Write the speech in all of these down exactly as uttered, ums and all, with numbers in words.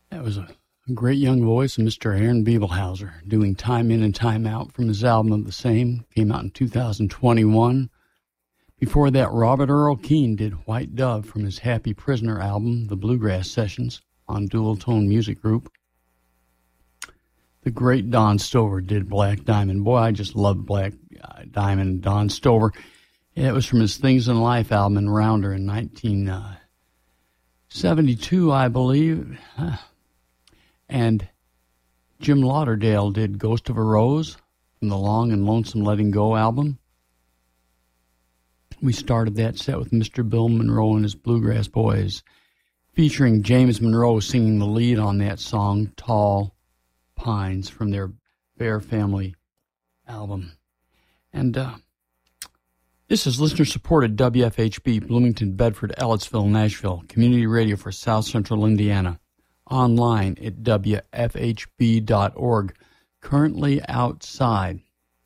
That was a great young voice of Mister Aaron Bibelhauser doing Time In and Time Out from his album of the same. Came out in two thousand twenty-one. Before that, Robert Earl Keen did White Dove from his Happy Prisoner album, The Bluegrass Sessions, on Dual Tone Music Group. The great Don Stover did Black Diamond. Boy, I just love Black Diamond. Don Stover. It was from his Things in Life album in Rounder in nineteen seventy-two, I believe. And Jim Lauderdale did Ghost of a Rose from the Long and Lonesome Letting Go album. We started that set with Mister Bill Monroe and his Bluegrass Boys, featuring James Monroe singing the lead on that song, Tall Pines, from their Bear Family album. And uh, this is listener-supported W F H B, Bloomington, Bedford, Ellettsville, Nashville, community radio for South Central Indiana. Online at W F H B dot org. Currently outside.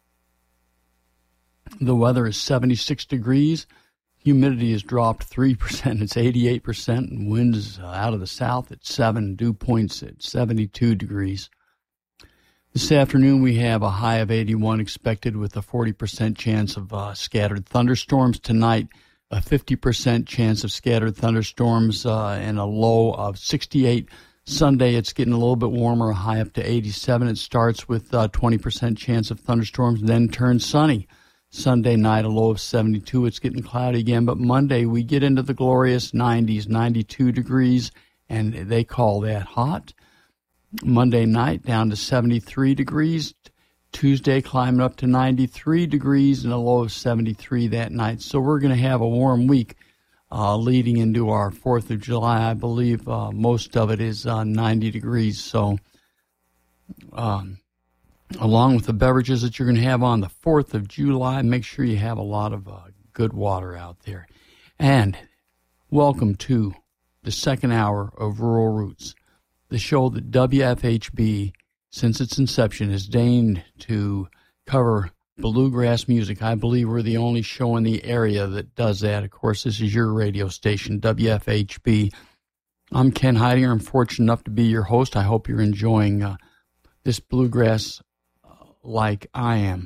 The weather is seventy-six degrees. Humidity has dropped three percent. It's eighty-eight percent. And winds out of the south at seven. Dew points at seventy-two degrees. This afternoon we have a high of eighty-one expected with a forty percent chance of uh, scattered thunderstorms. Tonight, a fifty percent chance of scattered thunderstorms uh, and a low of sixty-eight. Sunday, it's getting a little bit warmer, a high up to eighty-seven. It starts with a twenty percent chance of thunderstorms, then turns sunny. Sunday night, a low of seventy-two. It's getting cloudy again, but Monday, we get into the glorious nineties, ninety-two degrees, and they call that hot. Monday night, down to seventy-three degrees. Tuesday, climbing up to ninety-three degrees and a low of seventy-three that night. So we're going to have a warm week. Uh, leading into our fourth of July, I believe uh, most of it is uh, ninety degrees. So um, along with the beverages that you're going to have on the fourth of July, make sure you have a lot of uh, good water out there. And welcome to the second hour of Rural Roots, the show that W F H B, since its inception, has deigned to cover bluegrass music. I believe we're the only show in the area that does that. Of course, this is your radio station, W F H B. I'm Ken Heidinger. I'm fortunate enough to be your host. I hope you're enjoying uh, this bluegrass uh, like I am.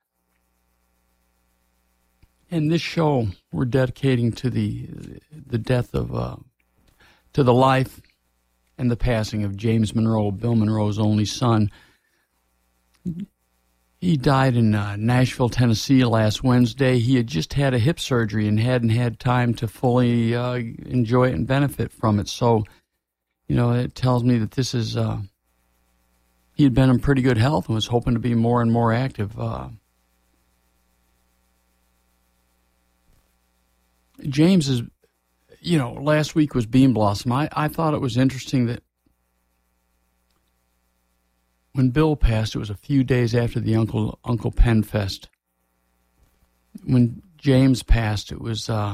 And this show, we're dedicating to the the death of, uh, to the life and the passing of James Monroe, Bill Monroe's only son. He died in uh, Nashville, Tennessee last Wednesday. He had just had a hip surgery and hadn't had time to fully uh, enjoy it and benefit from it. So, you know, it tells me that this is, uh, he had been in pretty good health and was hoping to be more and more active. Uh, James is, you know, last week was Bean Blossom. I, I thought it was interesting that when Bill passed, it was a few days after the Uncle Uncle Penn Fest. When James passed, it was uh,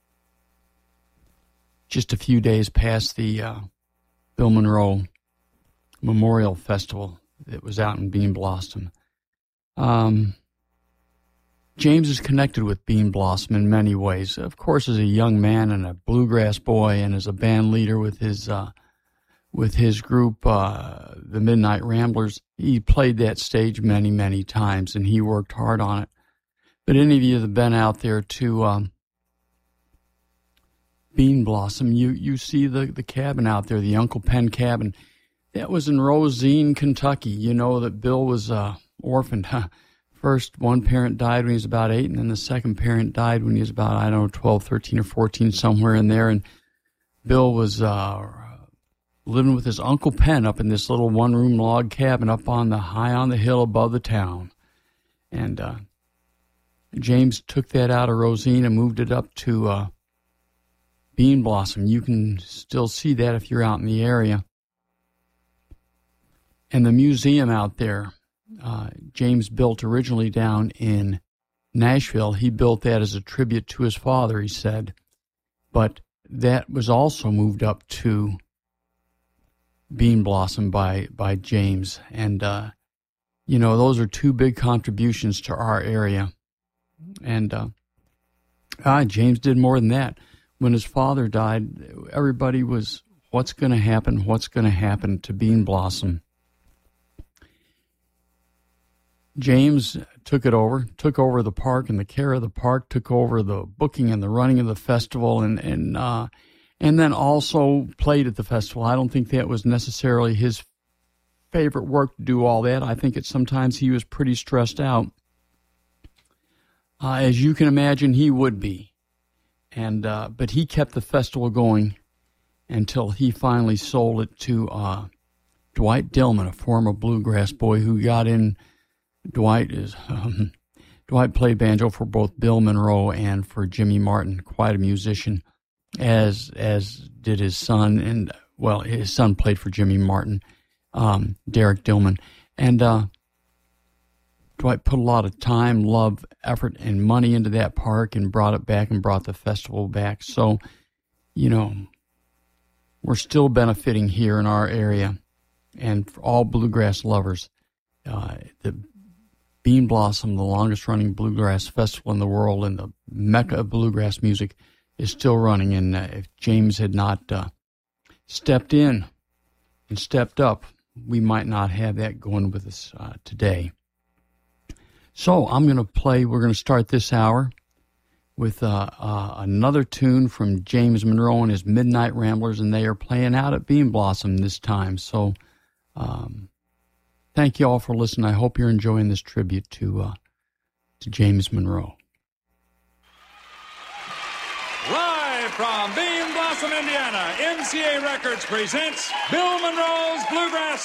just a few days past the uh, Bill Monroe Memorial Festival that was out in Bean Blossom. Um, James is connected with Bean Blossom in many ways. Of course, as a young man and a bluegrass boy and as a band leader with his uh, with his group, uh, the Midnight Ramblers, he played that stage many, many times, and he worked hard on it. But any of you that have been out there to um, Bean Blossom, you, you see the, the cabin out there, the Uncle Penn cabin. That was in Rosine, Kentucky. You know that Bill was uh, orphaned. First, one parent died when he was about eight, and then the second parent died when he was about, I don't know, twelve, thirteen, or fourteen, somewhere in there. And Bill was uh, living with his Uncle Penn up in this little one-room log cabin up on the high on the hill above the town. And uh, James took that out of Rosine and moved it up to uh, Bean Blossom. You can still see that if you're out in the area. And the museum out there, uh, James built originally down in Nashville. He built that as a tribute to his father, he said. But that was also moved up to Bean Blossom by, by James. And, uh, you know, those are two big contributions to our area. And uh, ah, James did more than that. When his father died, everybody was what's going to happen, what's going to happen to Bean Blossom. James took it over, took over the park and the care of the park, took over the booking and the running of the festival, and and uh, and then also played at the festival. I don't think that was necessarily his favorite work to do all that. I think that sometimes he was pretty stressed out. Uh, as you can imagine, he would be. And uh, but he kept the festival going until he finally sold it to uh, Dwight Dillman, a former bluegrass boy who got in. Dwight is um, Dwight played banjo for both Bill Monroe and for Jimmy Martin, quite a musician, as as did his son. And well, his son played for Jimmy Martin, um, Derek Dillman, and uh, Dwight put a lot of time, love, effort, and money into that park and brought it back and brought the festival back. So, you know, we're still benefiting here in our area, and for all bluegrass lovers, uh, the Bean Blossom, the longest-running bluegrass festival in the world and the mecca of bluegrass music, is still running. And uh, if James had not uh, stepped in and stepped up, we might not have that going with us uh, today. So I'm going to play, we're going to start this hour with uh, uh, another tune from James Monroe and his Midnight Ramblers, and they are playing out at Bean Blossom this time. So um, thank you all for listening. I hope you're enjoying this tribute to uh, to James Monroe. Live from Bean Blossom, Indiana, M C A Records presents Bill Monroe's Bluegrass